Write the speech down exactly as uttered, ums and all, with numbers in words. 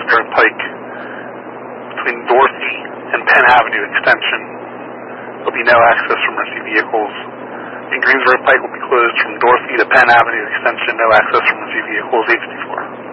Turnpike between Dorothy and Penn Avenue Extension. There'll be no access for emergency vehicles. And Greensboro Pike will be closed from Dorothy to Penn Avenue Extension, no access for emergency vehicles, eight fifty-four.